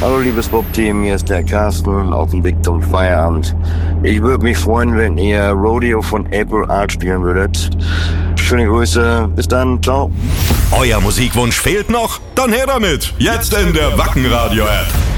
Hallo liebes Bob-Team, hier ist der Carsten auf dem Weg zum Feierabend. Ich würde mich freuen, wenn ihr Rodeo von April Art spielen würdet. Schöne Grüße, bis dann, ciao. Euer Musikwunsch fehlt noch? Dann her damit, jetzt in der Wacken Radio App.